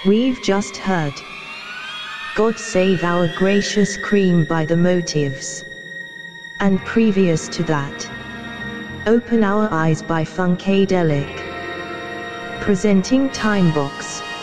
We've just heard God Save Our Gracious Cream by The Motives. And previous to that, Open Our Eyes by Funkadelic. Presenting Timebox.